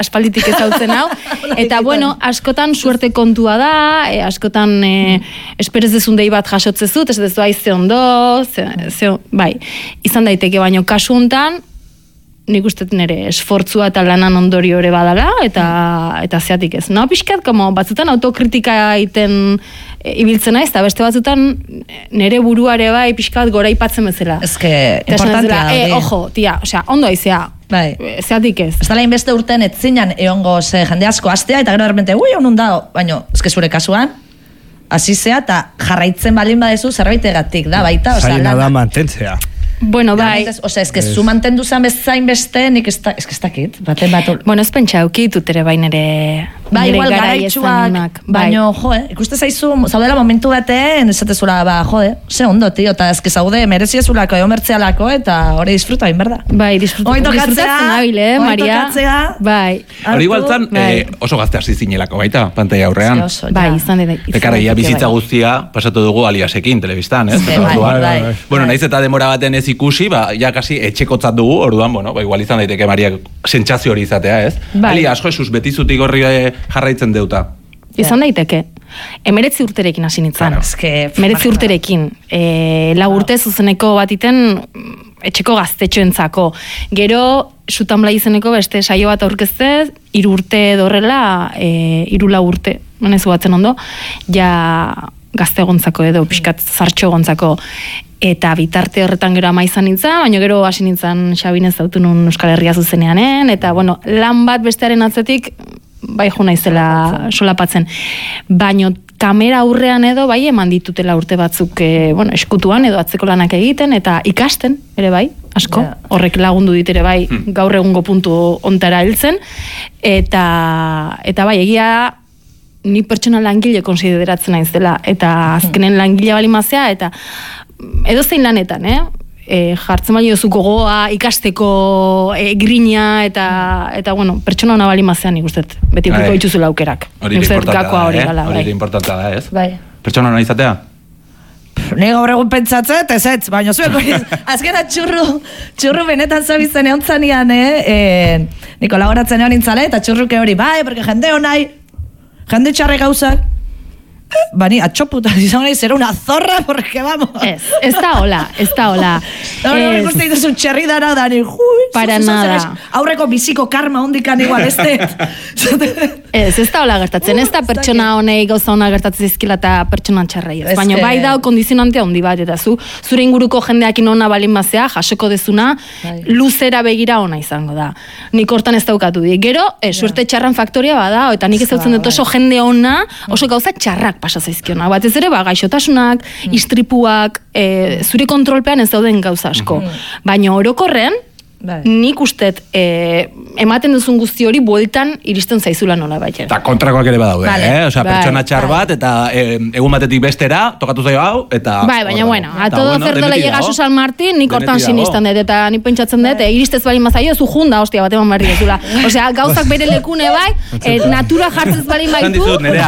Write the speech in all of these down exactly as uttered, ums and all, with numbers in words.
aspalditik ezautzen hau, eta bueno, askotan suerte kontua da, e, askotan e, esperez dezun dei bat jasotzezut, ez dezu aize ondo, ze, ze, bai, izan daiteke baino kasu hontan, nik uste nire esfortzua eta lanan ondorio ere badala, eta, eta zeatik ez. No, pixkat, como batzutan autokritika egiten e, ibiltzen naiz, eta beste batzutan nire buruare bai pixkat gora ipatzen bezala. Ez que, importantea da. E, ojo, tia, osea, ondo aizea, bai. Zeatik ez. Ez da lain beste urten etzinan eongo ze jende asko astea, eta gero derrepente, ui, honun da, baina, ez que zure kasuan, hasi zea, eta jarraitzen balin badezu zerbaitegatik da, baita, osea, zaila da mantentzea. Bueno, bai. Osea, ez que zu mantendu zan bezain beste, nik ez dakit, baten bat... Bueno, ez pentsa aukitut ere bai nire... Ba, igual garaitxuak, baino, jo, eh, ikuste zaizu, zaudela momentu baten, esatezula, ba, jo, eh, ze ondo, tio, eta ez que zaude mereziezulako, eo mertzealako, eta hori disfruta, bain, berda? Bai, disfrutatzen nabil, eh, Maria? Bai. Hori igualtzan, oso gazte hasi zinelako, baita, pantaia aurrean. Bai, izan ere. Ekarria bizitza guztia, pasatu dugu Aliasekin, telebistan, ez? Bueno, naiz eta demora baten ez ikusi, ba, ja kasi etxekotzat dugu, orduan, bueno, ba, igual izan daiteke Maria sentsazio hori izatea, ez? Ali, asko esuz, betizutik horri jarraitzen deuta. Izan daiteke. Emeretzi urterekin hasi nintzen. Emeretzi urterekin. E, lau urte zuzeneko batiten etxeko gaztetxoentzako. Gero, sutanbla izeneko beste saio bat aurkeztez, hiru urte dorrela, e, hiru lau urte, manezu batzen ondo, ja gazte gontzako edo, pixkat zartxo gontzako. Eta bitarte horretan gero ama izan nintzen, baina gero hasi nintzen Xabinez autu nun Euskal Herria zuzeneanen, eta bueno, lan bat bestearen atzetik, bai jo naizela solapatzen. Baina kamera aurrean edo, bai, eman ditutela urte batzuk, e, bueno, eskutuan edo atzeko lanak egiten, eta ikasten, ere bai, asko, yeah. Horrek lagundu dit ere bai, hmm. gaur egungo puntu ontara heltzen, eta, eta bai, egia ni pertsona langile konsideratzen naiz dela, eta azkenen langile balimazea, eta edo zein lanetan, eh? E, jartzen baino duzu gogoa, ikasteko e, grina, eta, eta bueno, pertsona hona balimazea nik uste, beti ukiko dituzula aukerak. Hori importanta da, hori gala, hori importanta da, ez? Bai. Pertsona hona izatea? Ni gaur egun pentsatzen, ez ez, baina zuek hori, azkena txurru, txurru benetan zabizen egon zanean, eh? E, ni kolaboratzen egon nintzale, eta txurruke hori, bai, porque jende honai, jende txarre gauzak, bani, atxoputa, izan nahi, zera una zorra, porque vamos. Ez, ez da hola, ez da hola. No, no, ikuste dituzun txerri dara, dani, jui, para nada. Aurreko biziko karma hondikan igual, ez Ez, ez da hola gertatzen, ez da pertsona honei gauza hona gertatzen zizkila eta pertsona txarrei. Baina bai da kondizionante handi bat, eta zu, zure inguruko jendeakin ona balin bazea, jasoko dezuna, luzera begira ona izango da. Nik hortan ez daukatu di. Gero, e, suerte txarran faktoria bada, eta nik ez dautzen dut oso jende ona, oso gauza txarrak pasa zaizkiona. Bat ez ere, ba, gaixotasunak, mm. istripuak, e, zure kontrolpean ez dauden gauza asko. Mm. Baina orokorren, Bai. Nik ustet, e, ematen duzun guzti hori bueltan iristen zaizula nola baita. Eta kontrakoak ere badaude, vale. eh? Osea, bai, pertsona txar bai. bat, eta e, egun batetik bestera, tokatu zaio hau, eta... Bai, baina bueno, a todo bueno, cerdo le llega a su San Martín, nik hortan sinistan dut, eta nik pentsatzen dut, e, iristez balin mazaio, zu junda, hostia, bat eman barri ezula. Osea, gauzak bere lekune bai, e, natura jartzez balin baitu... Esan dizut, Nerea,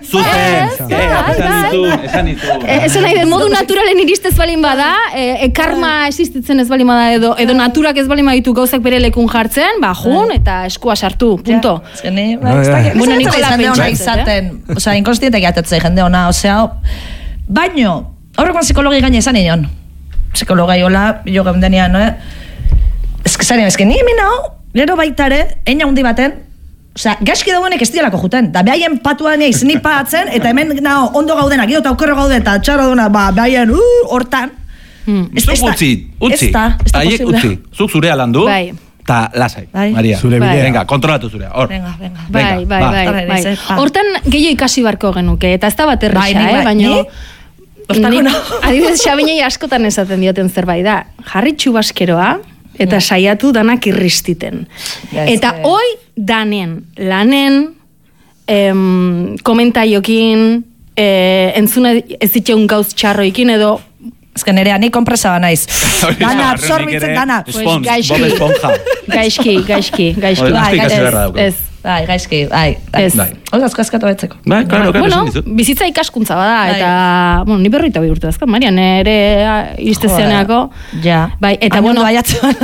zuzen, esan dizut. Esan nahi, modu naturalen iristez balin bada, e, karma existitzen ez balin bada, edo, edo naturak ez balin baditu gauzak bere lekun jartzen, ba, jun, eta eskua sartu, punto. Zene, ba, ez da, bueno, nik jende hona izaten, osea, inkonstiente gaitatzei jende hona, osea, baino, horrekoan psikologi gaine esan inon, psikologai hola, jo gaundenean, no, ez que zaren, ez que ni hemen hau, gero baitare, eina hundi baten, osea, gaizki dauenek ez dialako juten, da behaien patuan eiz nipatzen, eta hemen nao, ondo gaudenak, gero eta okerro gauden, eta txarra duena, ba, behaien, uh, hortan, Hmm. Zuk utzi, utzi, haiek utzi, zuk zurea landu, bai. Ta lasai, bai. Maria, zure bidea. Venga, kontrolatu zurea, hor. Venga, venga. Bai, bai, bai, bai, bai. Hortan gehiago ikasi barko genuke, eta ez da bat erresa, bai, eh, baina... Ni, adibidez, Xabinei askotan esaten dioten zerbait da, jarri txubaskeroa, eta mm. saiatu danak irristiten. Yes, eta eh. hoi danen, lanen, em, komentaiokin, eh, entzuna ez ditxeun gauz txarroikin, edo ez que nerea, ni kompresa ba naiz. Dana, absorbitzen, dana. Espons, Bob Esponja. Gaizki, gaizki, gaizki. Ez, Bai, gaizki, bai. Ez. Hau asko askatu betzeko. Bai, claro, claro, bueno, bizitza ikaskuntza bada, eta, bueno, ni berroita bai urte dazka, Maria, nere iriste zeneako. Ja. Bai, eta, Anu bueno... baiatzen.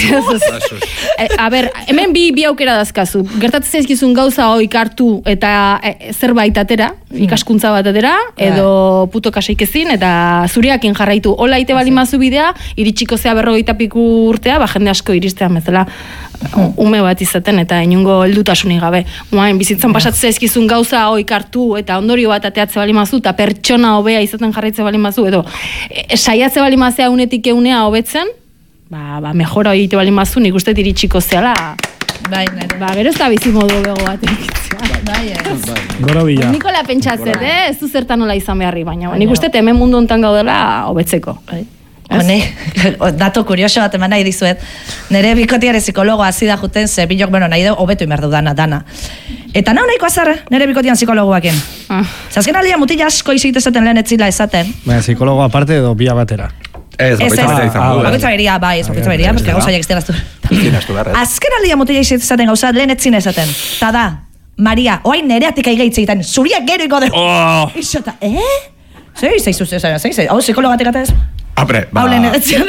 A ber, hemen bi, bi aukera dazkazu. Gertatzen zaizkizun gauza hoi kartu eta e, zerbait atera, ikaskuntza bat atera, edo puto kaseik ezin, eta zureakin jarraitu. Ola ite bali mazu bidea, iritsiko zea berrogeita piku urtea, ba, jende asko iristean bezala ume bat izaten, eta inungo heldutasunik gabe. Moain, bizitzan pasatzen zaizkizun gauza hoi kartu, eta ondorio bat ateatze bali mazu, eta pertsona hobea izaten jarraitze bali mazu, edo e, saiatze bali mazea unetik eunea hobetzen, ba, ba, mejora hori ite bali mazu, nik uste iritsiko zeala. Bai, nire. Ba, gero ez da bizimodu bego bat egitzea. Bai, ez. Gora bila. Nikola pentsatzet, eh? Ez du zertan nola izan beharri, baina nik uste hemen mundu hontan gaudela hobetzeko. Bai. Hone, dato kurioso bat eman nahi dizuet. Nere bikotiare psikologoa hasi da juten, ze bilok, bueno, nahi da hobetu inberdu dana, dana. Eta nau nahiko azarra, nere bikotian psikologoakin. Ah. Zazken alia mutila asko izit esaten lehen etzila esaten. Baina, psikologo aparte edo bia batera. Ez, bakoitza beria izan du. Bakoitza beria, bai, ez bakoitza beria, porque gauza jak estelaztu. Azken alia mutila izit esaten gauza lehen etzin esaten. Ta da, Maria, oain nereatik aigeitze egiten, zuriak gero iko dugu. Oh! Isota, eh? Zei, zei, zei, zei, zei, zei, hau psikologatik eta ez? Apre, ba... Hau lehen etzien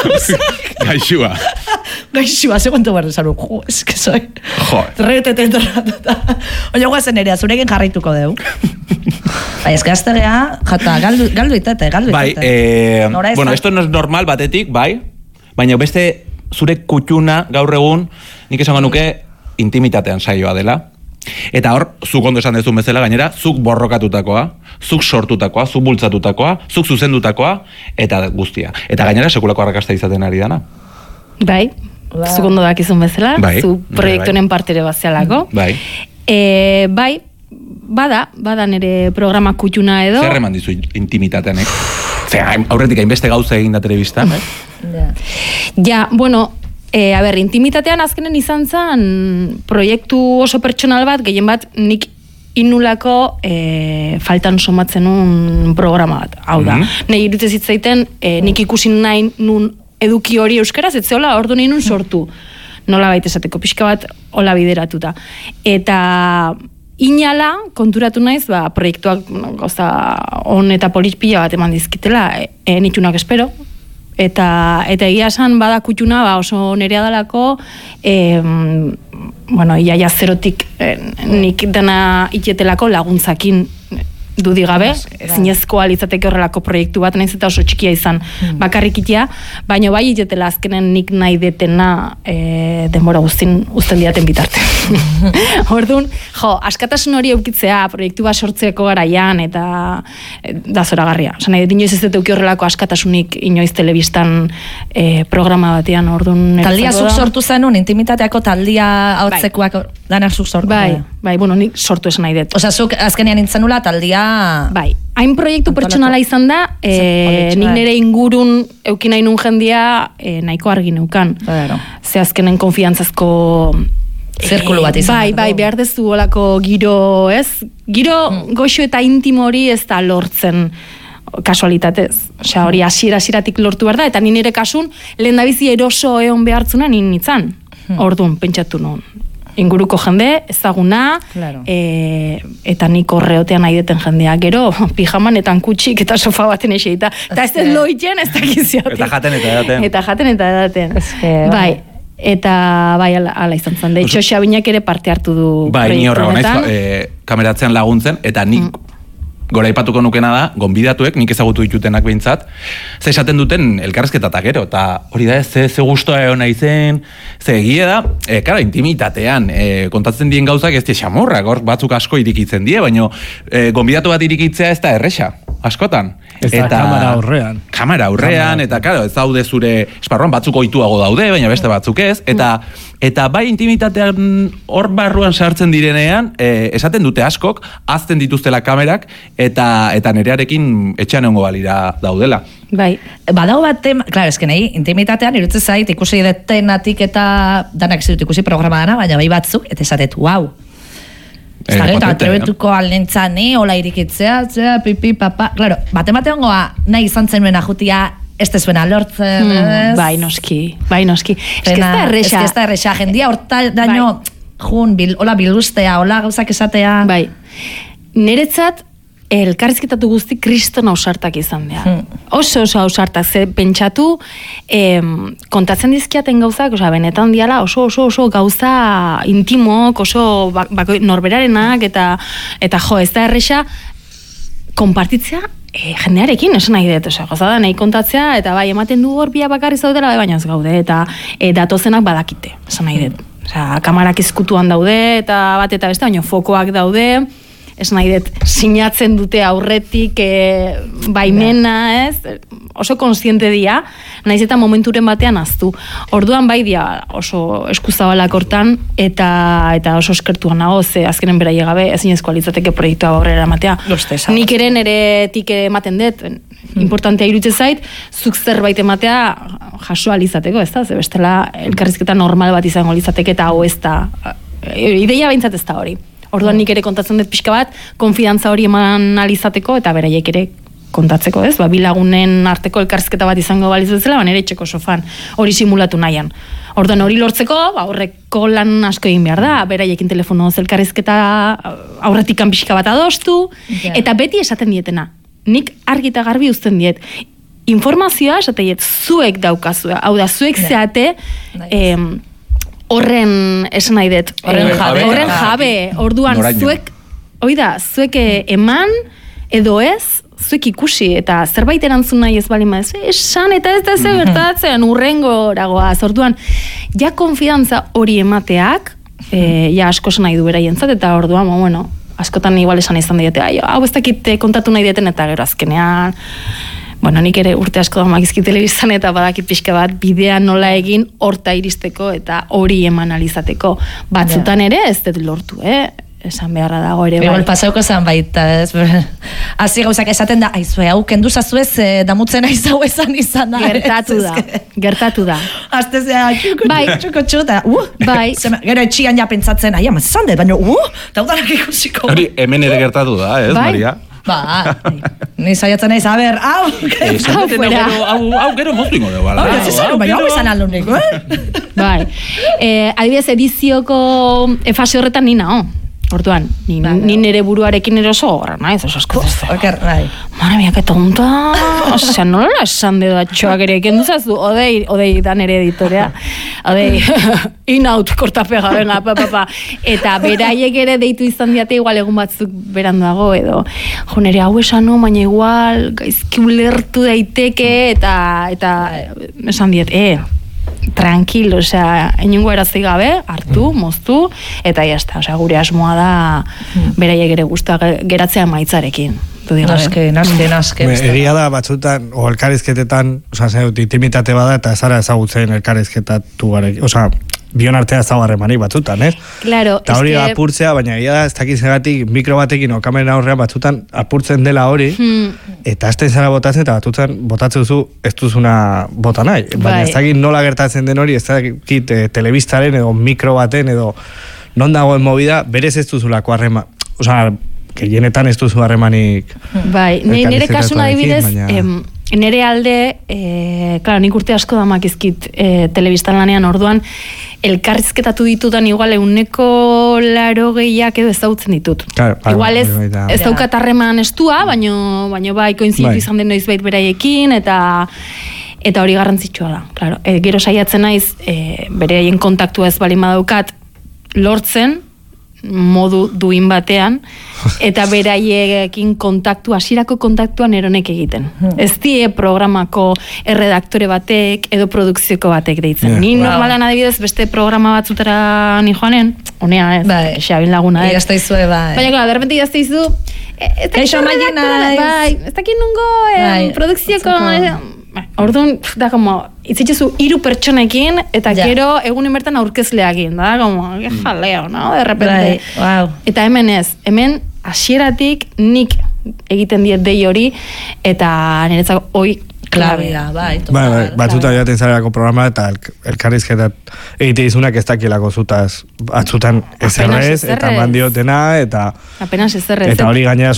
Gaixua. Gaixua, segundu behar desaru. Jo, es que soy... Jo. Retete entorratuta. Oio guazen erea, zurekin jarraituko deu. Bai, ez que aztegea, jata, galdu, galdu itete, galdu itete. Bai, eh, bueno, esto no es normal batetik, bai, baina beste zure kutxuna gaur egun, nik esango nuke intimitatean saioa dela. Eta hor, zuk ondo esan dezun bezala gainera, zuk borrokatutakoa, zuk sortutakoa, zuk bultzatutakoa, zuk zuzendutakoa, eta guztia. Eta gainera sekulako arrakasta izaten ari dana. Bai, wow. Zuk ondo dakizun bezala, bai, zu proiektuaren bai. Partere bazialako. Bai. E, bai, bada, bada nire programa kutxuna edo. Zer eman dizu intimitatean, eh? Zer, aurretik hainbeste gauza egin da telebistan, eh? Ja. Ja, bueno... E, a ber, intimitatean azkenen izan zen proiektu oso pertsonal bat, gehien bat nik inulako e, faltan somatzen un programa bat. Hau da, mm-hmm. Nei irutez hitzaiten e, nik ikusi nahi nun eduki hori euskaraz, ez zeola ordu nahi nun sortu. Nola baita esateko, pixka bat hola bideratuta. Eta inala konturatu naiz, ba, proiektuak gauza on eta politpila bat eman dizkitela, e, e, nitunak espero, Eta, eta egia esan bada kutxuna ba oso nerea dalako, e, bueno, iaia zerotik e, nik dena itetelako laguntzakin dudi gabe, zinezkoa litzateke horrelako proiektu bat, nahiz eta oso txikia izan hmm. bakarrikitia, baina bai itetela azkenen nik nahi detena e, denbora guztin uzten diaten bitarte. Orduan, jo, askatasun hori eukitzea proiektu bat sortzeko garaian eta e, da zoragarria. Osa nahi, inoiz ez dut euki horrelako askatasunik inoiz telebistan e, programa batean, orduan... Taldia zuk sortu zenun, intimitateako taldia hautzekoak bai. Danak zuk sortu. Bai, bai, bueno, nik sortu esan nahi dut. Osa, zuk azkenean intzenula taldia... Bai, hain proiektu pertsonala izan da, e, nik nire ingurun eukin nahi nun jendia e, nahiko argi neukan. Claro. Ze azkenen konfiantzazko... Zirkulu bat izan. Bai, bai, behar dezu olako giro, ez? Giro mm. goxo eta intimo hori ez da lortzen kasualitatez. Osea, hori hasiera-hasieratik lortu behar da, eta ni nire kasun, lehen dabizi eroso egon behartzuna nin nitzan. Mm. Orduan, pentsatu nun. Inguruko jende, ezaguna, claro. e, eta nik horreotean nahi deten jendea. Gero, pijamanetan kutsik eta sofa baten eseita. Eta ez den loiten, ez dakiziotik. Eta jaten eta edaten. Eta jaten eta edaten. Eske, bai. Eta bai, ala, ala izan zen. De hecho, Xabinak ere parte hartu du bai, ni horra honaiz, e, kameratzean laguntzen, eta nik mm. gora ipatuko nukena da, gonbidatuek, nik ezagutu ditutenak behintzat, ze esaten duten elkarrezketatak gero, eta hori da ez, ze, ze guztua egon nahi zen, ze egia da, e, kara, intimitatean, e, kontatzen dien gauzak ez die xamurrak, hor batzuk asko irikitzen die, baina e, gonbidatu bat irikitzea ez da erresa, askotan. Ez da, eta, kamera aurrean. Kamera aurrean, eta karo, ez daude zure esparruan, batzuk ohituago daude, baina beste batzuk ez, eta, eta bai intimitatean hor barruan sartzen direnean, e, esaten dute askok, azten dituztela kamerak, eta eta nerearekin etxean egongo balira daudela. Bai. Badago bat, claro, eske nahi, intimitatean irutzen zait, ikusi detenatik eta danak ez dut ikusi programa dana, baina bai batzuk, eta esatet, wow. Ez da, eta atrebetuko alentzani, hola irikitzea, zera, pipi, papa, claro, bate-batean goa, nahi izan zenuen ajutia, ez tezuena lortzen, hmm, bai, noski, bai, noski. Ez que ez da erresa. Ez que ez da erresa, jendia horta daño... Bai. jun, bil, hola biluztea, hola gauzak esatea. Bai, niretzat, elkarrizketatu guzti kriston ausartak izan dira. Hmm. Oso oso ausartak, ze pentsatu em, kontatzen dizkiaten gauzak, oza, benetan diala oso oso oso gauza intimok, oso bako, norberarenak, eta, eta jo, ez da erresa, konpartitzea e, jendearekin, esan nahi dut, oza, goza da, nahi kontatzea, eta bai, ematen du hor bia bakarri zaudela, bai, baina ez gaude, eta e, datozenak badakite, esan nahi dut. Oza, kamarak ezkutuan daude, eta bat eta beste, baina fokoak daude, ez nahi dut, sinatzen dute aurretik e, baimena, ez? Oso konsiente dia, naiz eta momenturen batean aztu. Orduan bai dia oso eskuzabalak hortan, eta eta oso eskertuan nago, ze azkenen bera gabe ezinezkoa litzateke proiektua aurrera ematea. Nik ere neretik ematen dut, importantea iruditzen zait, zuk zerbait ematea jasoa lizateko, ez da? Ze bestela elkarrizketa normal bat izango litzateke, eta hau ez da, ideia behintzat ez da hori. Orduan nik ere kontatzen dut pixka bat, konfidantza hori eman alizateko, eta beraiek ere kontatzeko, ez? Ba, bilagunen arteko elkarrizketa bat izango baliz bezala, ba, nire etxeko sofan hori simulatu nahian. Orduan hori lortzeko, ba, horreko lan asko egin behar da, beraiekin telefonoz elkarrizketa aurretikan pixka bat adostu, yeah. Eta beti esaten dietena. Nik argi eta garbi uzten diet. Informazioa esaten diet, zuek daukazua, hau da, zuek yeah. zeate, em, horren esan nahi dut, horren jabe, horren jabe, orduan zuek, oida, zuek eman edo ez, zuek ikusi, eta zerbait erantzun nahi ez bali maiz, esan eta ez da ze gertatzen, urrengo eragoaz, orduan, ja konfidantza hori emateak, e, ja asko esan nahi du beraientzat, eta orduan, bueno, askotan igual esan izan diete, hau ez dakit kontatu nahi dieten, eta gero azkenean, bueno, nik ere urte asko da magizki telebizan eta badakit pixka bat bidea nola egin horta iristeko eta hori eman alizateko. Batzutan ere ez dut lortu, eh? Esan beharra dago ere bai. Igual pasauko zan baita, ez? Hazi gauzak esaten da, aizue, hau kendu zazuez, eh, damutzen aizau esan izan da. Gertatu da, gertatu da. Azte zea, txuko, bai. txuko, txuko, uh, bai. Gero etxian ja pentsatzen, aia, mazan dut, baina, uh, daudarak ikusiko. Hori, hemen ere gertatu da, ez, bai. Maria? Ba, ni saiatzen naiz, a ber, hau, hau gero moztu ingo dugu, ala. Baina hau izan aldo nik, eh? Bai, adibidez edizioko fase horretan nina, oh. Orduan, ni, ni nire buruarekin eroso horra, naiz, oso asko zazte. Oker, bai. Mara mia, que tonta. Osea, nola esan dedo atxoak ere, eken duzazu, odei, odei da nire editorea. Odei, inaut, kortapega, venga, pa, pa, pa. Eta beraiek ere deitu izan diate, igual egun batzuk beranduago, edo, jo, nire hau esano, baina igual, gaizki ulertu daiteke, eta, eta, esan diet, eh, tranquil, osea, inungo erazei gabe, hartu, moztu, eta jazta, osea, gure asmoa da beraiek ere guztua geratzea maitzarekin. Naske, naske, naske. Egia da, batzutan, o elkarrizketetan, osea, zeut, intimitate bada, eta zara ezagutzen elkarrizketatu garekin, osea, bion artea ez dago harremanik batzutan, ez? Claro, eta hori que... apurtzea, baina egia da, ez dakiz egatik mikro batekin o kamera aurrean batzutan apurtzen dela hori, hmm. eta azten zara botatzen, eta batzutan botatzen duzu ez duzuna bota nahi. Baina ez dakit nola gertatzen den hori, ez dakit eh, telebistaren edo mikro baten edo non dagoen movida, berez ez duzulako harreman, osea, gehienetan ez duzu harremanik. Bai, nire kasuna adibidez, baina... em, nire alde, e, claro, nik urte asko damak izkit e, telebistan lanean orduan, elkarrizketatu ditudan igual euneko laro gehiak edo ezagutzen ditut. Claro, igual ez, ez daukat harreman estua, baino, baino bai, koinzitu bai. Izan den noizbait beraiekin, eta eta hori garrantzitsua da. Claro, e, gero saiatzen naiz, e, beraien kontaktua ez balin badaukat, lortzen, modu duin batean, eta beraiekin kontaktu, hasierako kontaktuan eronek egiten. Hmm. Ez die programako erredaktore batek edo produkzioko batek deitzen. Yeah. Ni wow. Normalan adibidez beste programa batzutara ni joanen, honea ez, bai. Xabin laguna ez. Bai, izue, bai. Baina, klar, derrepente jazte izu, ez dakit redaktorea, bai, ez dakit nungo bai. Produkzioko... Orduan, da, como, itzitzezu hiru pertsonekin, eta ja. Gero egun emertan aurkezleakin, da, como, que jaleo, no, de repente. Right. Wow. Eta hemen ez, hemen hasieratik nik egiten diet dei hori, eta niretzako hoi klabe da, bai. Bai, bai, batzuta jaten zarelako programa, eta elkarrizketak egite izunak ez dakilako zutaz, batzutan ezerrez, eta mandiotena, eta... Apenas ezerrez. Eta hori gainera,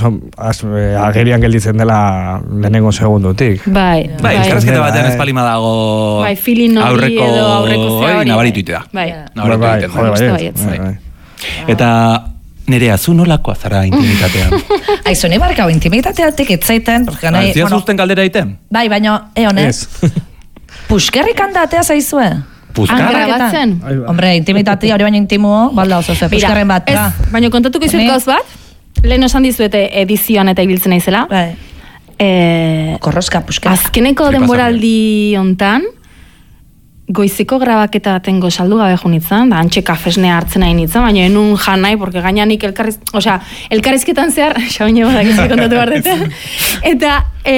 agerian gelditzen dela lehenengo segundutik. Bai, bai. Elkarrizketa batean ez palima dago... Bai, filin hori edo aurreko zea hori. Nabarituitea. Bai, nabarituitea. Bai, bai, bai. Eta Nerea, zu nolakoa zara intimitatean? Aizu, ne barkau intimitateatik itzaiten. Altzia zuzten galdera iten? Bai, baina, eone, puskerrik handatea zaizue? Puskarra batzen? Hombre, intimitatea hori baina intimuo, balda oso ze, puskarren bat. Baina kontatuko izut gauz bat, lehen osan dizuete edizioan eta ibiltzen naizela. Bai. Korroska, puskerra. Azkeneko denboraldi hontan, goizeko grabaketa batengo saldu gabe junitzen, da antxe kafesnea hartzen nahi nitzen, baina enun jan nahi, porque gaina nik elkarriz, osea, elkarrizketan zehar, xabaino badak izan kontatu bardetzen, eta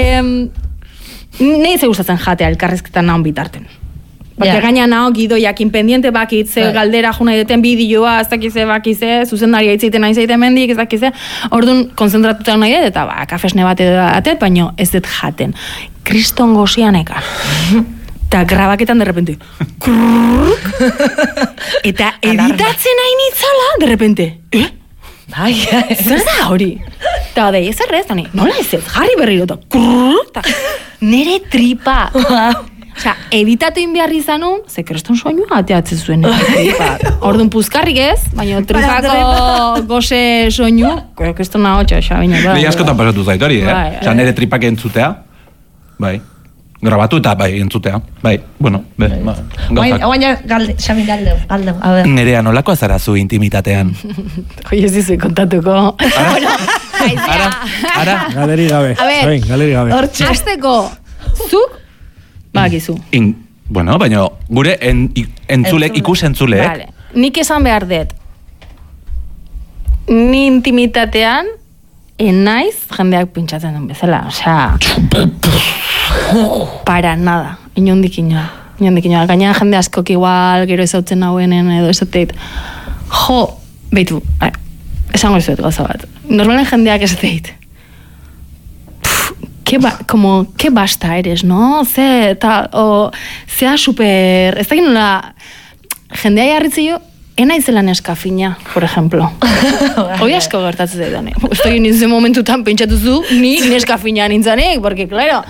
nahi ze gustatzen jatea elkarrizketan nahon bitarten. Porque yeah. gaina naho gidoiak inpendiente bakit, ze right. galdera juna deten bideoa, ez dakize bakize, zuzendaria itzaiten nahi zaiten mendik, ez dakize, orduan konzentratuta nahi dut, eta ba, kafesne bat edo atet, baina ez dut jaten. Kriston gozianeka. Eta grabaketan derrepente. Eta editatzen nahi nitzala, derrepente. Eh? Bai, zer da hori? Eta odei, ez errez, nola ez ez, jarri berri dut. Nere tripa. Osea, editatu inbiarri izanun, ze kreston soinua ateatzen zuen. Orduan puzkarrik ez, baina tripako goze soinu, kreston nahotxa, xa, baina. Behi askotan pasatu zait hori, eh? Osea, nere tripak entzutea, bai. Grabatu eta bai, entzutea, bai, bueno, be, ba, gauzak. Oaina, galde, xamin galdeu, galdeu, a ver. Nerea, nolako azara zu intimitatean? Hoi ez dizu kontatuko. Ara? Ara? Ara? Galeri gabe. A ver, galeri gabe. Azteko, zuk, bakizu. Bueno, baina gure en, entzule, ikus entzuleek. Vale. Nik esan behar dut, ni intimitatean, enaiz jendeak pintxatzen den bezala, osea, para nada, inondik inoa, inondik inoa, gaina jende askok igual, gero ezautzen nauenen edo esateit, jo, behitu, esango izuet gauza bat, normalen jendeak esateit, que ba, como, que basta eres, no? Ze, eta, o, zea super, ez dakit nola, jendea jarritzi jo, ena izela neskafina, por ejemplo. Hoi asko gertatzen zaidan, eh? Estoy en ese momentutan pentsatuzu, ni neskafina nintzanek, porque, claro,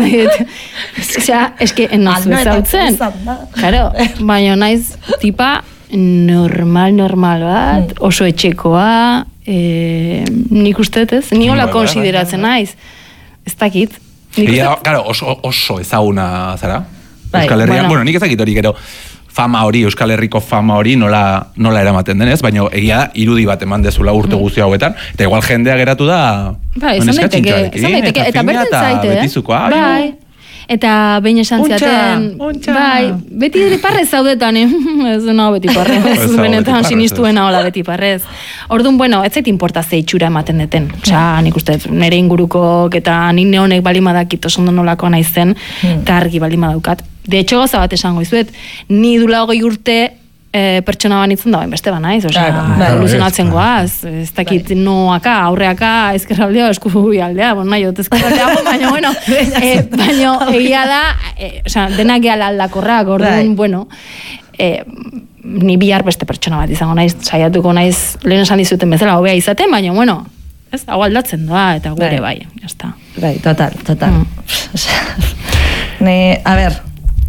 osea, eske, enozu ezautzen. Claro, baina naiz, tipa, normal, normal bat, oso etxekoa, eh, nik ustetez, ni hola konsideratzen naiz. Ez dakit. Claro, oso, oso ezaguna zara. Euskal Herrian, bueno, nik ezakit hori gero, fama hori, Euskal Herriko fama hori nola, nola eramaten denez, baina egia da, irudi bat eman dezula urte guzti hauetan, eta igual jendea geratu da, ba, izan daiteke, izan daiteke, eta berten zaite, betizukoa, bai, eta behin esan ziaten, bai, beti parrez zaudetan, ez du naho beti parrez, ez benetan sinistuena hola beti parrez. Orduan, bueno, ez zait importa ze itxura ematen deten, osea, nik uste, nire ingurukok eta nik neonek balimadakit osondo nolako naizen, eta argi balimadaukat. De hecho, goza bat esango izuet, ni dula hogei urte e, pertsona banitzen da, beste ba naiz, osea, evoluzionatzen goaz, ez dakit noaka, aurreaka, ezkerraldea, eskubi aldea, bon, nahi, dut ezkerraldea, baina, bueno, e, baina egia da, e, osea, denak gehala aldakorrak, orduan, bueno, e, ni bihar beste pertsona bat izango naiz, saiatuko naiz, lehen esan dizuten bezala, hobea izaten, baina, bueno, ez, hau aldatzen doa, eta gure bai, jazta. Bai, total, total. Ni, a ver,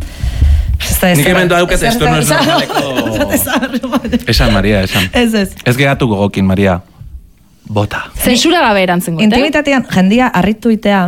nik emendu hauket esto no es normaleko... Esan, Maria, esan. Ez, ez. Ez gehatu gogokin, Maria. Bota. Zensura gabe erantzen gote. Intimitatean, jendia harritu itea,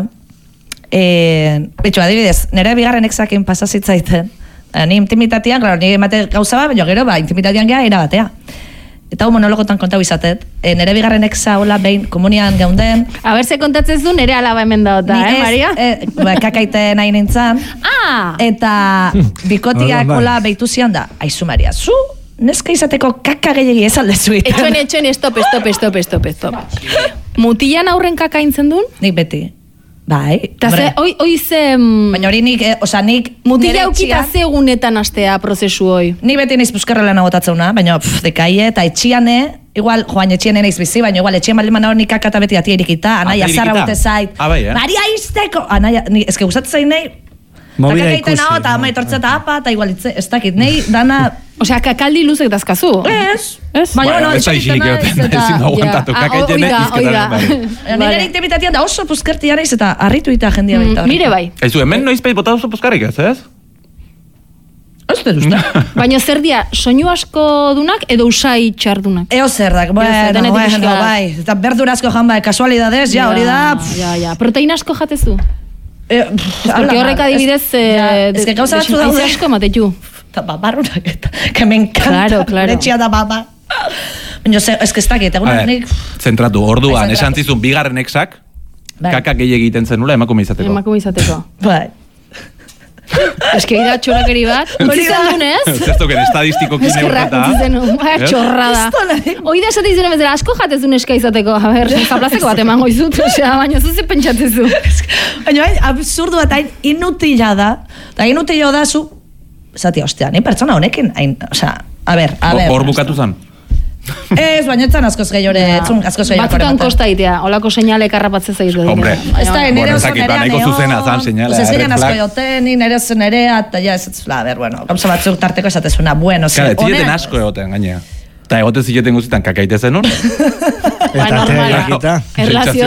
betxu, adibidez, nire bigarren exakin pasazitzaiten, ni intimitatean, claro, ni emate gauza bat, baina gero, ba, intimitatean geha ira batea. Eta hu monologotan kontau izatet, e, nire bigarren exa hola behin komunian geunden. A ber, ze kontatzen du nire alaba hemen dauta, eh, Maria? Eh, ba, kakaite nahi nintzen. Ah! Eta bikotiak hola behitu zian da, aizu Maria, zu neska izateko kaka gehiagi ez aldezu itan. Etxuen, etxuen, stop, stop, stop, stop, stop. Mutilan aurren kaka intzen duen? Nik beti. Bai. Eta ze, oi, oi ze... Baina hori nik, eh, oza, nik... Mutila aukita ze egunetan astea prozesu hoi. Ni beti naiz buskarrela nagotatzeuna, baina pff, dekaie, eta etxiane, igual, joan etxiane naiz bizi, baina igual etxien baldin hori nik kakata beti atia irikita, anaia zarra bute zait. Ah, bai, eh? Maria izteko! Anaia, ni, eske gustatzen zain nahi, Movida ikusi. Kakakaiten hau, eta ama etortze eta apa, eta igual itze, ez dakit, nahi, dana... Osea, kakaldi luzek dazkazu. Ez. Ez? Baina, bueno, ez da isilik egoten, ezin da aguantatu, kakaitene izketan. Nire intimitatean da oso puzkertia naiz eta harritu eta jendia baita. Nire bai. Ez du, hemen noiz peit bota oso puzkarrik ez, ez? Ez dut uste. Baina zer dia, soinu asko dunak edo usai txardunak? Eo zerdak, bueno, bueno, bai. Eta berdurazko jan bai, kasualidadez, ja, hori da. Ja, ja, proteina asko jatezu? Porque horrek adibidez... Ez que gauza batzu daude. Ez asko ematetu. Eta babarrunak eta, que me encanta. Claro, claro. Letxia da baba. Baina, ez que ez dakit, egunak nik... Zentratu, orduan, esan zizun bigarren exak, kakak gehi egiten zenula emakume izateko. Emakume izateko. Bai. Ez que ida txorakeri bat. Hori zen dunez? Ez token estadistiko kine horreta. Ez que txorrada. Hoi da esate izan bezala, asko jatezun eska izateko. A ber, zaplazeko bat emango izut. Osea, baina zuzi pentsatzezu. Baina, absurdu bat hain inutila da. Eta inutila da zu... Zati, ostia, ni pertsona honekin, hain, osea, a ber, a ber. Hor bukatu zan? Ez, baina etzan askoz gehiore, etzun askoz gehiore. Batzutan kosta itea, olako seinale karrapatzez egiten. Hombre, ez da, nire oso nerea nahiko zuzena zan seinale. Ez egin asko joten, nire oso nerea, eta ja, ez ez, a ber, bueno, gauza batzuk tarteko esatezuna, bueno, ze, honen... Kale, zileten asko egoten, gainea. Eta egoten zileten guztietan kakaite zenun. Ba, normal, erlazio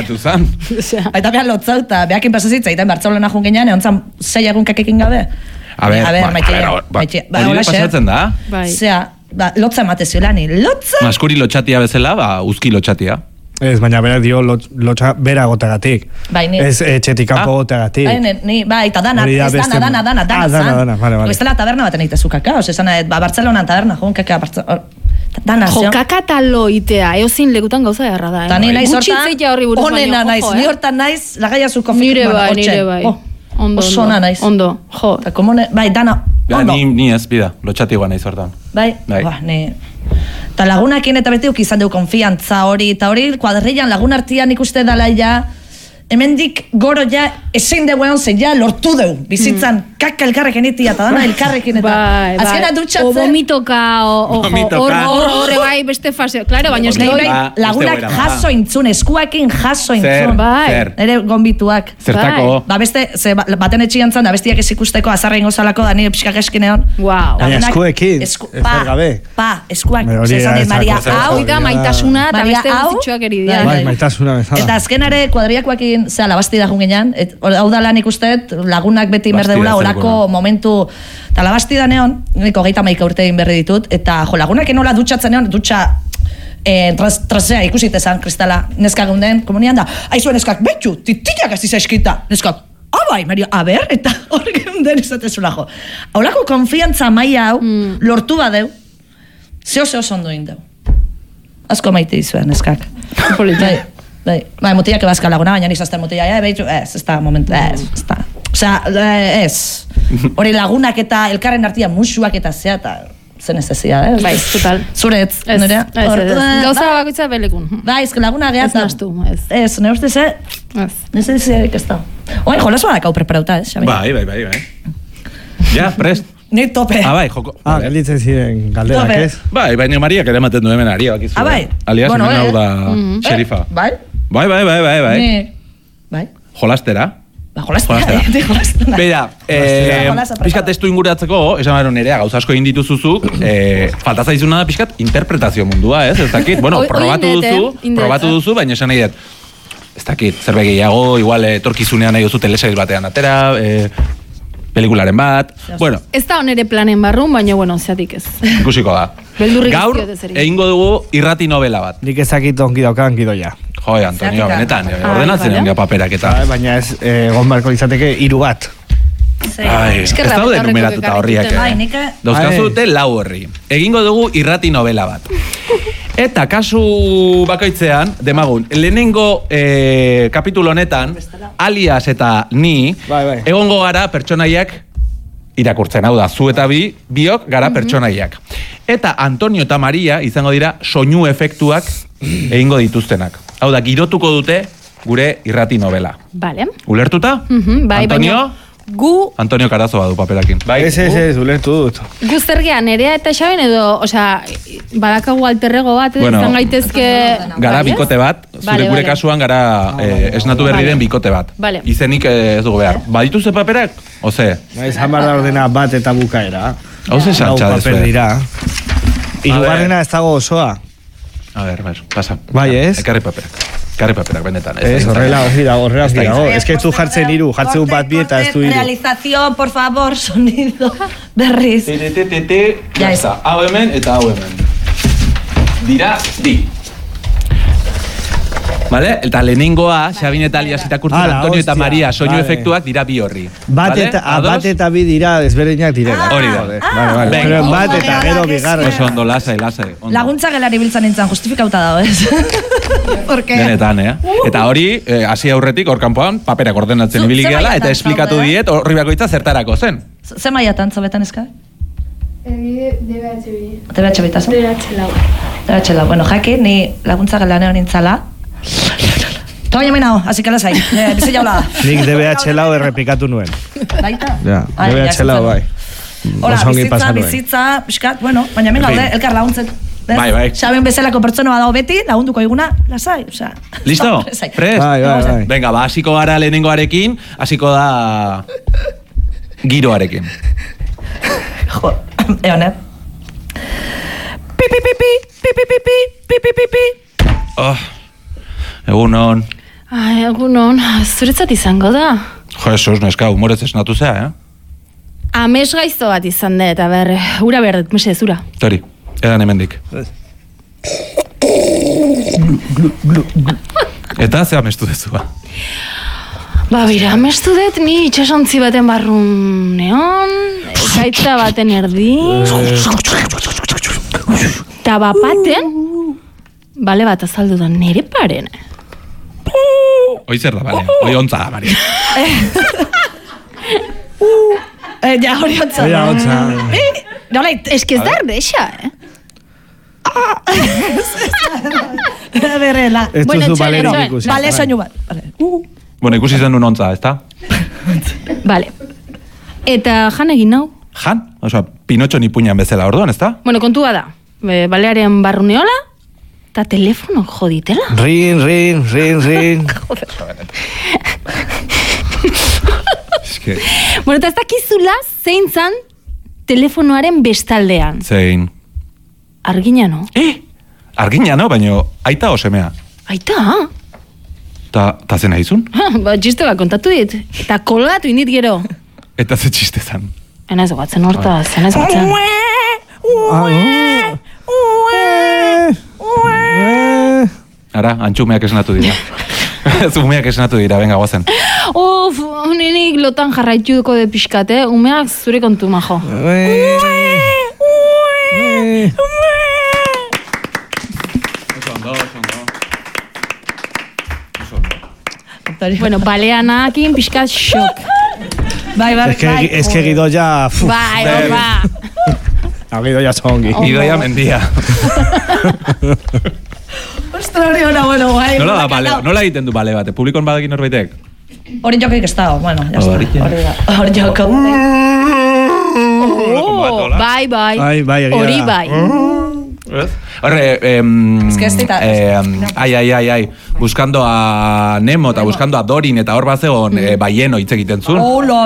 horrek. Baita behar lotzauta, behakin pasazitza, eta Bartzelona jun ginean, egon zan zei egun kakekin gabe. A ber, a ber, hori pasatzen da. Zea, ba, lotza ematezio lani, lotza! Maskuri lotxatia bezala, ba, uzki lotxatia. Ez, baina bera dio lotxa bera gotagatik. Bai, ni. Ez etxetik kanpo gotagatik. Bai, ni, bai, eta dana, ez dana, dana, dana, dana, dana, dana, vale, vale. Ez dela taberna baten egitezu kaka, ose, esan, ba, Bartzelonan taberna, joan kaka, dana, jo, kaka talo itea, eozin legutan gauza erra da, eh? Ta ni naiz hortan, onena naiz, ni hortan naiz, lagaia zuko fikik, nire bai, nire bai. Ondo, oso ona naiz. Ondo, jo. Ta komone, bai, dana, ondo. Ni, ni ez, bida, lotxatikoa naiz hortan. Bai, ba, ni... Ta lagunakin eta beti izan deu konfiantza hori, eta hori kuadrillan lagun artian ikuste dala ja, hemendik goro ja ezin deu egon zen ja lortu deu, bizitzan mm. kaka elkarrekin itia, eta dana elkarrekin eta bai, azkena bai. dutxatzen. O vomitoka, o horre bai beste fase, claro, baina ez bai, lagunak jaso intzun, eskuakin jaso intzun. Zer, ere gonbituak. Zertako. Ba beste, ze, baten etxian zan, da bestiak ez ikusteko azarra ingo zalako, da nire pixkak eskinean. Wow. Baina eskuekin, ez gabe. Pa, eskuak, zezan, Maria, hau, da maitasuna, eta beste guzitxoak eridia. Bai, maitasuna bezala. Eta azkenare kuadriakoakin zea, labasti da jungenean, hau da lan ikustet, lagunak beti merdeula, olako momentu, eta labasti da neon, niko geita maika urte egin berri ditut, eta jo, lagunak enola dutxatzen neon, dutxa eh, trasea ikusitezan, kristala, neska gunden, komunian da, aizu neskak, betxu, titiak aziza eskita, neskak, abai, Mario, a ber, eta horrek gunden izatezula jo. Olako konfiantza maia hau, mm. lortu badeu, zeo zeo zondo indeu. Asko maite izuen, neskak. Bai. Bai, bai, mutiak ebazka laguna, baina nizazten mutia, eh, behitu, ez, ez da, momentu, ez, ez da. Osea, ez, hori lagunak eta elkarren artia musuak eta zea, eta zen ez ezia, eh? Bai, total. Zuretz, nire? Ez, ez, ez. Gauza bakoitza belekun. Bai, ez, laguna gehat. Ez nastu, ez. Ez, nire uste ze? Ez. Ez ez ez ez da. Oain, jolasu badakau preparauta, ez, Xabi? Bai, bai, bai, bai. Ja, prest. Ni tope. Ah, bai, joko. Ah, gelditzen ziren galderak, ez? Bai, baina Mariak ere ematen du hemen ari, bakizu. Ah, bai. Alias, hemen hau da xerifa. Bai? Bai, bai, bai, bai, bai. Bai? Jolastera. Ba, jolastera. Jolastera. Beira, pixkat testu inguratzeko, esan bero nerea, gauza asko egin dituzuzuk, falta zaizuna da pixkat interpretazio mundua, ez? Ez dakit, bueno, probatu duzu, probatu duzu, baina esan nahi dut, ez dakit, zerbait gehiago, igual etorkizunean nahi duzu telesail batean atera, pelikularen bat, bueno. Ez da onere planen barrun, baina, bueno, zeatik ez. Ikusiko da. Gaur, egingo dugu irrati novela bat. Nik ezakit ongi daukan gidoia. Joi, Antonio, benetan, ordenatzen ongi paperak eta. Baina ez, egon barko izateke hiru bat. Ai, ez daude numeratuta horriak. Dauzkazu dute lau horri. Egingo dugu irrati novela bat. Eta kasu bakoitzean, demagun, lehenengo eh, kapitulo honetan, Alias eta ni, bai, bai. egongo gara pertsonaiak irakurtzen, hau da, zu eta bi, biok gara mm-hmm. pertsonaiak. Eta Antonio eta Maria izango dira soinu efektuak egingo dituztenak. Hau da, girotuko dute gure irrati novela. Vale. Ulertuta? Mm-hmm, bai, Antonio? Baina... Gu... Antonio Carazo badu paperakin. Bai, ez, ez, ez, ulertu dut. Gu zergea, nerea eta Xaben edo, osea, badakagu alterrego bat, bueno, izan gaitezke... Gara bikote bat, zure vale, gure vale. Kasuan gara eh, esnatu berri den bikote bat. Vale. Izenik eh, ez dugu behar. Vale. Baditu ze paperak? Oze? Izan behar da ordena bat eta bukaera. Hau ze santxa dezu. Paper dira. Irugarrena ez dago osoa. A ver, ber, pasa. Bai, ez? Ekarri paperak. Karri paperak benetan. Ez, horrela, horrela, horrela, horrela. Ez que ez du jartzen iru, jartzen bat bi eta ez du iru. Realización, por favor, sonido, berriz. Te, te, te, te, te, ya está. Hau hemen eta hau hemen. Dira, di. Vale? Eta lehenengoa, Xabin eta Alias itakurtzen Antonio eta Maria soinu efektuak dira bi horri. Bat eta bi dira desberdinak direla. Hori da. Pero bat eta gero bigarren. Oso ondo, lasai, lasai. Laguntza gelari biltzen nintzen, justifikauta dago, ez? Benetan, eh? Eta hori, hasi aurretik, hor kanpoan, paperak ordenatzen ibilik gala, eta esplikatu diet, horri bakoitza zertarako zen. Ze maiatan zabetan eska? D B H B. D B H B, eta zen? D B H lau. D B H lau. Bueno, jaki, ni laguntza gelanean nintzala. Eta baina menao, así que lasai. Bizi jaula da. Nik D B H lau errepikatu nuen. Baita? Ja, D B H lau bai. Hora, bizitza, bizitza, piskat, bueno, baina men gaude, elkar laguntzen. Bai, bai. Xaben bezalako pertsona badago beti, lagunduko iguna, lasai, osea. Listo? Prest? Bai, bai, bai. Venga, ba, hasiko gara lehenengoarekin, hasiko da giroarekin. Jo, egon, eh? Pi, pi, pi, pi, pi, pi, pi, pi, pi, pi, pi, pi. Oh, egun hon. Ai, egun hon, zuretzat izango da. Jo, esos, neska, humorez esnatu zea, eh? Ames gaizto bat izan da, eta ber, ura behar dut, mese, zura. Tori, edan hemendik. Eta ze amestu dezua? Ba, bira, amestu dut, ni itxasontzi baten barrun neon, gaitza baten erdi, eta bapaten, bale bat azaldu da nire paren. Hoi zer da, bale, hoi ontza da, Maria. Eh, ja, hori ontza. Hori ontza. Nola, Ez que ez da erdexa, eh? berrela. Ez duzu balerik ikusi. Bale, soinu bat. Bueno, ikusi zen un ontza, ezta? Bale. Eta jan egin nau? Jan? Osa, Pinotxo ni puñan bezala orduan, ezta? Bueno, kontua da. Be, balearen barruneola, eta telefono joditela. Rin, rin, rin, rin. Eske... Bueno, eta ez dakizula zein zan telefonoaren bestaldean. Zein. Argina, no? Eh? Argina, no? Baina aita o semea? Aita? Ta, ta zena izun? Ba, txiste bat kontatu dit. Eta kolgatu indit gero. Eta ze txiste zan? Ena ez gogatzen hortaz, ena ez gogatzen. Ara, antxumeak esnatu dira. Zumeak esnatu dira, venga, guazen. Uf, ninik lotan jarraituko de pixkat, eh? Umeak zure kontu, majo. Bueno, baleanakin pixkat xok. Bai, bai, bai. Ez que gido ya... Bai, ba. Gido ya zongi. Gido ya mendia. Ostra, hori hona, bueno, bai. Nola da, bale, nola egiten du bale bat? Publikoan badakin norbaitek? Hori jokoik ez da, bueno, ya está. Hori da, hori joko. Bai, bai. Bai, bai, egia da. Hori bai. Horre, eh, eh, ai, ai, ai, ai, buscando a Nemo eta buscando a Dorin eta hor bazegon eh, baieno hitz egiten zuen. Hola,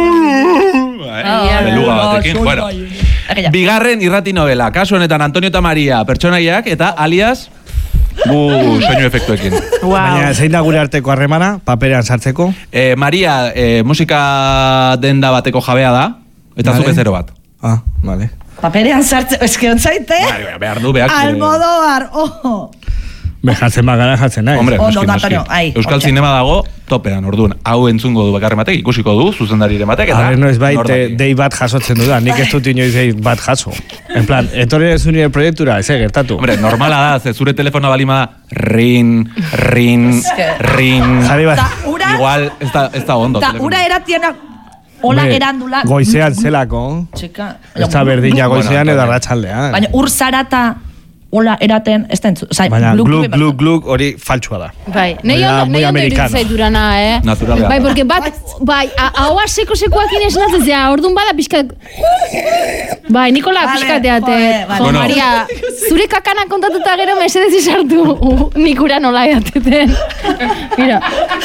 beluga batekin, bueno. Bigarren irrati novela, kasu honetan Antonio eta Maria pertsonaiak eta alias gu soinu efektuekin. Wow. Baina zein da gure arteko harremana, paperean sartzeko? Eh, Maria eh, musika denda bateko jabea da, eta vale. Zu bezero bat. Ah, vale. Paperean sartze, eske ontzaite? Bai, behar du, behar. Almodóvar, ojo. Behatzen bagara jatzen nahi. Hombre, noski, noski. Euskal Zinema dago topean, orduan. Hau entzungo du bakarren batek, ikusiko du, zuzendariren batek, eta... Arre, no ez bai, dei bat jasotzen du da, nik ez dut inoiz dei bat jaso. En plan, etorri ez unire proiektura, ez gertatu. Hombre, normala da, ze zure telefono balima rin, rin, rin... Jarri bat. Igual, ez da, ez da ondo. Ta ura eratiena... Ola erandula... Goizean zelako. Txika... Ez da berdina goizean edo arratsaldean. Baina ur zarata... Ola eraten, ez da entzu... Baina gluk, gluk, gluk hori faltsua da. Bai, nahi ondo iritzen zaiturana, eh? Naturalea. Bai, porque bat, bai, ahoa seko-sekoak inesenatzen zea, orduan bada pixkat... Bai, Nikola pixkateate. Jo, Maria, zure kakana kontatuta gero mesedez izartu nik ura nola edateten. Mira.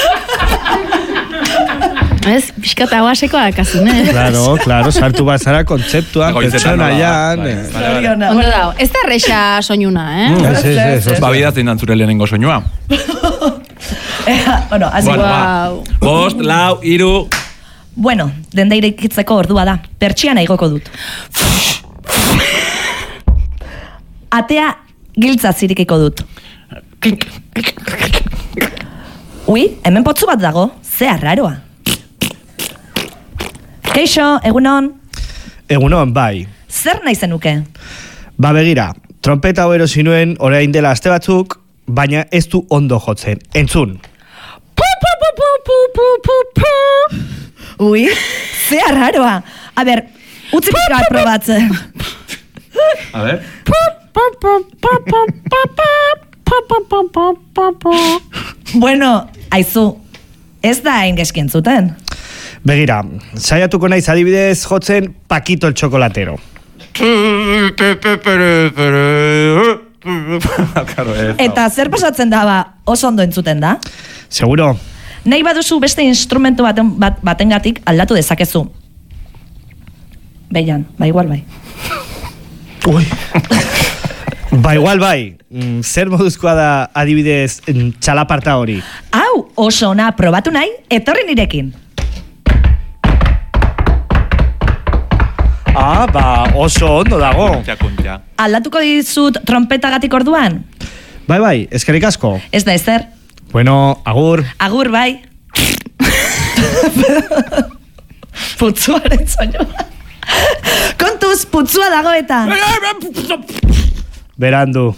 Ez, pixkat ahoa sekoa dakazun, eh? Claro, claro, sartu bat zara kontzeptuan, pertsonaian. Ondo dago, ez da erreixa soinuna, eh? Ez, ez, ez. Ba, bidatzen dan zure lehenengo soinua. Bueno, así bueno, wow. Bost, lau, iru. Bueno, denda irekitzeko ordua da. Pertsiana igoko dut. Atea giltza zirikiko dut. Ui, hemen potzu bat dago. Ze arraroa. Keixo, egunon. Egunon, bai. Zer nahi zenuke? Ba begira, trompeta hau erosi nuen orain dela aste batzuk, baina ez du ondo jotzen. Entzun. Ui, ze arraroa. A ber, utzi pixka probatzen. A ver. Bueno, aizu, ez da hain geski entzuten. Begira, saiatuko naiz adibidez jotzen Paquito el Chocolatero. Eta zer pasatzen da ba, oso ondo entzuten da? Seguro. Nahi baduzu beste instrumentu baten, bat, batengatik aldatu dezakezu. Beian, ba igual bai. Ui. Ba igual bai. Mm, zer moduzkoa da adibidez txalaparta hori? Hau, oso ona, probatu nahi, etorri nirekin. Ah, ba, oso ondo dago. Kuntxa, kuntxa. Aldatuko dizut trompetagatik orduan? Bai, bai, eskerrik asko. Ez da ezer. Bueno, agur. Agur, bai. Putzuaren soinua. Kontuz, putzua dago eta. Berandu.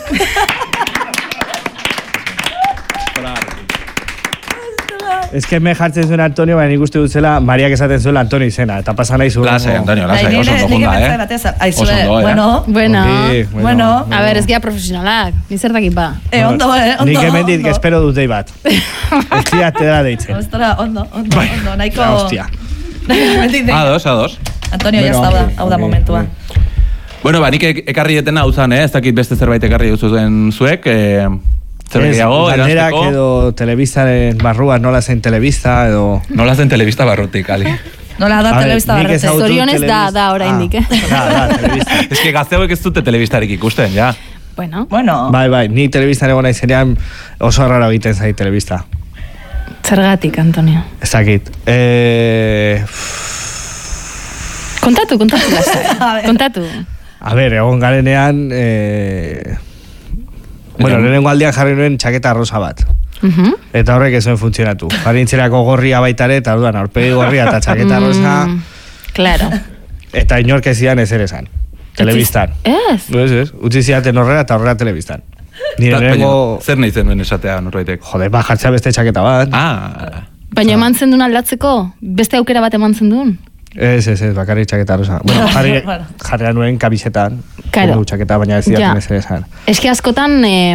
Ez que me jartzen zuen Antonio, baina nik uste dut zela Mariak esaten zuen Antonio izena, eta pasa nahi zuen. Lasai, Antonio, lasai, oso ondo junda, eh? Oso ondo, eh? Bueno, Bueno, Ongi, bueno. a ver, ez gira profesionalak, nizertakit ba. eh, ondo, eh, ondo. Nik hemen dit, espero dut dei bat. Ez dira tedera deitzen. Ostara, ondo, ondo, Bai. ondo, nahiko... Hostia. Ados, ados. Antonio, Bueno, ya está, ok, hau da ok, momentua. Bueno, ba, nik ek- ekarri detena hau zan, eh? Ez dakit beste zerbait ekarri duzuen zuek, eh, zer Ez, gehiago, galderak erantzeko. edo telebistaren barruan nola zen telebista edo... Nola zen telebista barrutik, Ali. Nola da A ver, telebista nik barrete. ezagutu Zorionez da, telebista- da oraindik, eh? Ah, da, da, telebista. Ez que gazteuek ez dute telebistarik ikusten, ja. Bueno, Bueno, Bai, bai, ni telebistan egon naizenean oso raro egiten zait telebista. zergatik, Antonio. Ez dakit. Eh, Kontatu, kontatu, A lasai. ver. Kontatu. a ber, egon garenean... Eh, bueno, lehenengo aldian jarri nuen txaketa rosa bat. Mhm. Eta horrek ez zuen funtzionatu. Jarintzerako gorria baitare, eta orduan aurpegi gorria eta txaketa rosa, Mm, claro. eta inork ez zidan ezer esan. Telebistan. Ez. Ez, ez, utzi zidaten horrela eta horrela telebistan. Nire lehenengo... Zer nahi zen duen esatea, norbaitek? Jode, ba, jartzea beste txaketa bat. Ah, Baina eman zen duen aldatzeko? Beste aukera bat eman zen duen? Ez, ez, ez, bakarrik txaketa rosa. Bueno, jarri, Bueno. jarri nuen kabisetan. Claro. Kendu txaketa, baina ez zidaten Ja. ezer esan. Eski askotan, eh,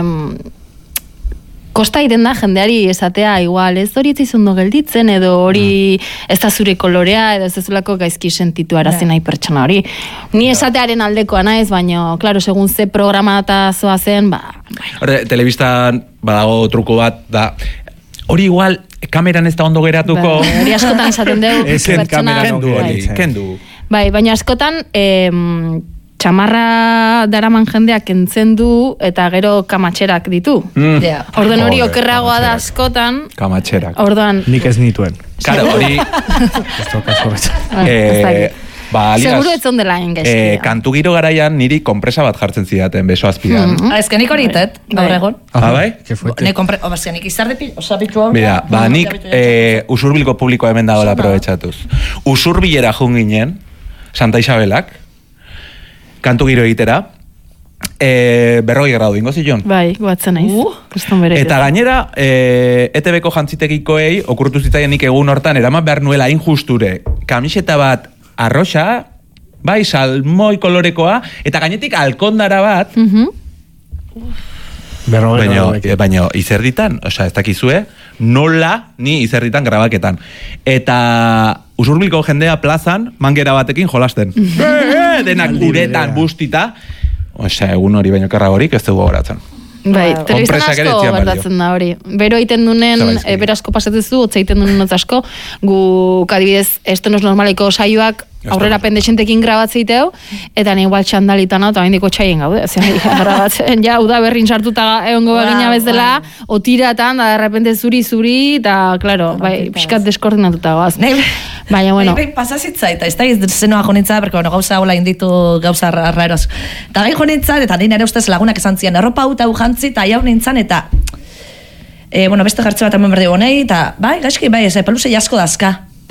kosta iten da jendeari esatea, igual, ez hori ez ondo gelditzen, edo hori ez da zure kolorea, edo ez ezulako gaizki sentitu arazi nahi pertsona hori. Ni esatearen aldekoa naiz, baina, klaro, segun ze programa eta zoa zen, ba... Horre, telebistan badago truko bat, da, hori igual, kameran ez da ondo geratuko. Bai, hori askotan esaten dugu. Ez zen pertsona- kameran Kendu ongi hori, gelditzen. kendu. Bai, baina askotan, em, txamarra daraman jendeak entzen du eta gero kamatxerak ditu. Mm. Ja. Orduan hori Joder, okerragoa da kamatxerak. askotan, Kamatxerak. orduan... Nik ez nituen. Karo, hori... Ez tokazu horretzen. Bai, ez eh, dakit. ba, alias, Seguro ez ondela engaizki. eh, kantu giro garaian niri konpresa bat jartzen zidaten beso azpian. Mhm. Ah, ez que nik hori tet, gaur Bai. egon. Ah, bai? Que fuerte. Ne compre, o sea, nik izarde pi, osa bitu hau. Mira, ba, nik eh, usurbilko publikoa hemen dagoela aprobetxatuz. Usurbilera jun ginen, Santa Isabelak, kantu giro egitera, eh, berrogei gradu ingo zion. Bai, guatzen naiz. Uh. Kriston bere. Eta gainera, eh, E T Bko jantzitekikoei okurtu zitzaien nik egun hortan eraman behar nuela injusture kamiseta bat arroxa, bai, salmoi kolorekoa, eta gainetik alkondara bat, Mhm. Berrogei baina, gradu. e, baina izerditan, osea, ez dakizue, nola ni izerditan grabaketan. Eta usurbilko jendea plazan, mangera batekin jolasten. e, e, denak Aldi uretan, berean. bustita. Osea, egun hori baino karra horik ez dugu goratzen. Bai, telebistan asko gertatzen da hori. Bero egiten dunen, e, berasko pasatezu, otza egiten dunen otza asko, gu, kadibidez, estonos normaleko saioak aurrera pendexentekin grabatzeiteu, eta ni igual txandalitan hau, eta baindiko txaien gaude, grabatzen, ja, uda berrin sartuta egongo bagina bezala, otiratan, da, derrepente zuri-zuri, eta, klaro, bai, pixkat deskoordinatuta goaz. Baina, bueno. Bai, pasazitza, eta ez da zenoa jonitza, berko, bueno, gauza hola inditu gauza raeroz. Eta gai jonitza, eta nire ustez lagunak esan zian, erropa hau eta jantzi, eta jau nintzen, eta, e, bueno, beste jartze bat hemen berdi gonei, eta, bai, gaizki, bai, ez, peluze jasko dazka.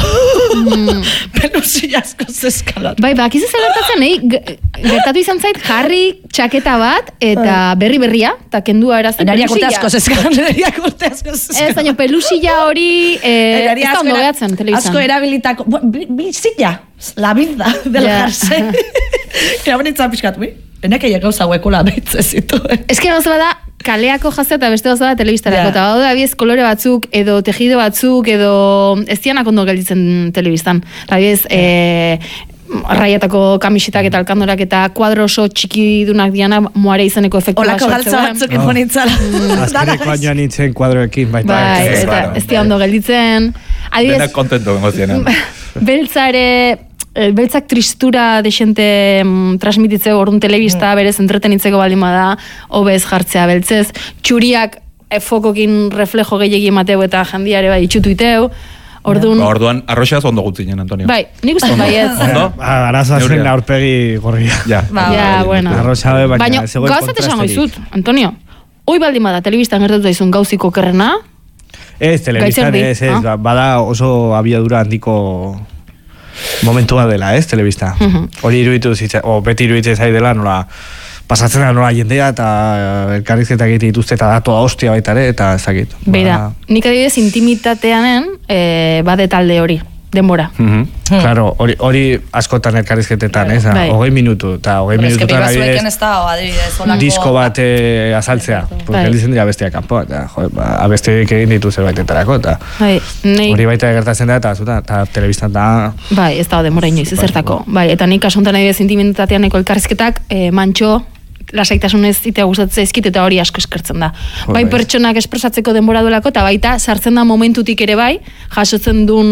Mm. Peluzi asko zeskalot. Bai, bakizu zelartatzen, eh? Gertatu izan zait, jarri txaketa bat, eta berri berria, eta kendua erazten pelusilla. Nariak urte asko zeskalot, nariak urte asko zeskalot. Ez, baina pelusilla hori, eh, ez da ondo behatzen, telebizan. Asko erabilitako, bizilla, la vida del jarse. Era bonitzen pixkat, bi? Enak egin gauza huekola behitze zitu. Ez que gauza bada, kaleako jazte eta beste gauza da telebistarako. Eta bada abiez kolore batzuk, edo tejido batzuk, edo ez dianak ondo gelditzen telebistan. Abiez, eh, raiatako kamisetak eta alkandorak eta kuadro oso txikidunak diana moare izeneko efektu bat sortzea. Olako galtza batzuk infonitzala. Azkeneko ainoan nintzen kuadroekin, baita. Bai, eta ez dia ondo gelditzen. Denak kontento bengo zienen. Beltzare... Beltzak tristura desente mm, transmititzeko orduan telebista mm. berez entretenitzeko baldin bada hobez jartzea beltzez. Txuriak e, fokokin reflejo gehiagi emateu eta jendiare bai itxutu iteu. Orduan... Ba, orduan arroxaz ondo gutzinen, Antonio. Bai, nik uste baietz. Ondo? Araza zen aurpegi gorria. Ja, ba, ja bueno. Arroxa be, baina gauzat esango izut, Antonio. Hoi baldin bada telebistan gertatu daizun gauziko kerrena. Ez, telebistan ez, ez. Ah? Bada oso abiadura handiko... momentua dela, ez, telebista. Uh-huh. Hori iruditu zitzen, o beti iruditzen zai dela, nola, pasatzen da nola jendea, eta elkarrizketak egite dituzte, eta da toda hostia baita ere, eta ezakit. Beira, ba... nik adibidez intimitateanen, e, bade talde hori, denbora. Uh-huh. Hmm. Claro, hori, hori askotan elkarrizketetan, ez, bai. Hogei minutu, eta hogei minututan adibidez, disko bat eh, azaltzea, porque elizen dira bestiak kanpo, eta jo, ba, abesteik egin ditu zerbaitetarako, eta bai. Hori baita gertatzen da, eta zuta, eta telebistan da... Bai, ez da, denbora inoiz, ez zertako. Bai, eta nik asuntan adibidez intimitateaneko elkarrizketak, eh, mantxo, lasaitasunez itea gustatzen zaizkit eta hori asko eskertzen da. Bai pertsonak espresatzeko denbora duelako eta baita sartzen da momentutik ere bai, jasotzen duen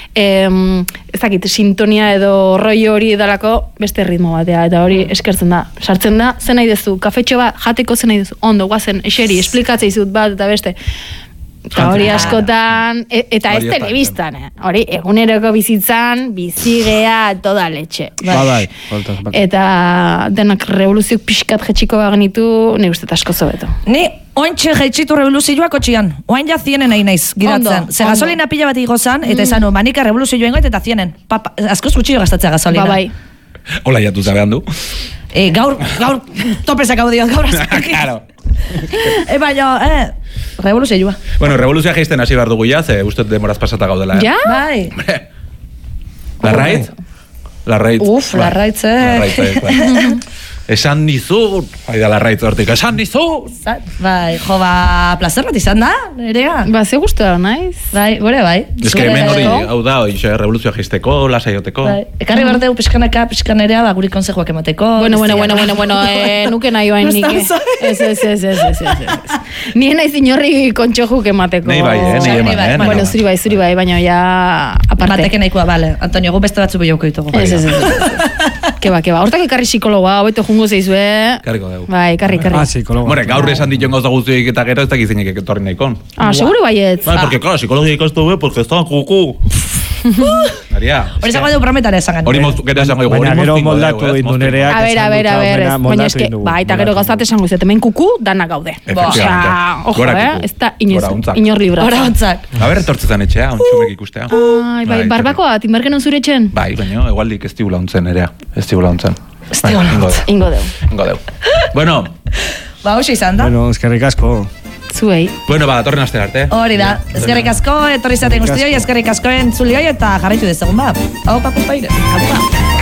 em, ez dakit, sintonia edo rollo hori edalako beste ritmo batea eta hori eskertzen da. Sartzen da, zen nahi dezu, kafetxo bat, jateko zen nahi dezu, ondo, guazen, eseri, esplikatzea izut bat eta beste. Eta hori askotan, e, eta ez telebistan, eh? Hori eguneroko bizitzan, bizigea, toda letxe. Bai. Eta denak revoluziok pixkat jetxiko bagenitu, ni guztet asko zobeto. Ni ointxe jetxitu revoluzioak otxian, oain ja zienen nahi naiz, gidatzen. Ze gasolina pila bat igozan, eta esan, mm. manika revoluzioa ingoet eta zienen. Askoz gutxillo gastatzea gasolina. Ba, bai. Hola, jatu zabean du. E, gaur, gaur, topezak hau diot, gaur azkaki. Claro. E, baina, eh, revoluzioa. Bueno, revoluzioa geizten hasi behar dugu ja, ze uste demoraz pasata gaudela, eh? Ja? Bai. Larrait? Larrait. Uf, larraitz, eh. Larraitz, eh. Esan dizut, bai da larraitz hortik, esan dizut! Bai, jo, ba, placer bat izan da, nerea. Ba, ze guztu da, naiz? Bai, gore bai. Ez que hemen hori, hau da, oixe, revoluzioa geizteko, lasaioteko. Bai, ekarri berdeu pixkanaka, pixkanerea, ba, guri konsejoak emateko. Bueno, bueno, bueno, bueno, bueno, eh, nuke nahi bain nik. Ez, ez, ez, ez, ez, ez. Nien nahi zinorri kontxojuk emateko. Nei bai, eh, nei eman, eh. Bueno, zuri bai, zuri bai, baina ja, aparte. Mateke nahikoa, bale. Antonio, gu beste batzu bilauko ditugu. Ez, ez, ez. Keba, keba. Hortak ekarri psikologa, hobeto jungo zeizue. Karriko dugu. Bai, karri, karri. Ah, psikologa. More, gaur esan dituen gauza guztiak eta gero ez dakiz zeinek etorri nahikon. Ah, seguro baietz. Bai, porque, claro, psikologia ikastu be, porque estaban kuku. Maria. Hori zango dugu prometare esan gani. Hori moztu, gero esango dugu. Baina gero moldatu indu nereak. A ver, a ver, a ver. Baina eske, ba, eta gero gauzat esango izet, hemen kuku, dana gaude. Efectivamente. Ojo, eh? Ez da inor libra. Hora ontzak. A ver, etortzetan etxea, ontsumek ikustea. Ai, bai, barbakoa, timargen onzure etxen? Bai, baina, egualdik ez digula ontzen, erea. Ez digula ontzen. Ez digula ontzen. Ingo deu. Ingo deu. Bueno. Ba, hoxe izan da. Bueno, eskerrik asko. Zuei. Bueno, ba, torren aster arte. Hori da. Eskerrik asko, etorri zaten guztioi, eskerrik asko entzulioi eta jarraitu dezagun ba. Hau, papu paire. Hau, pa.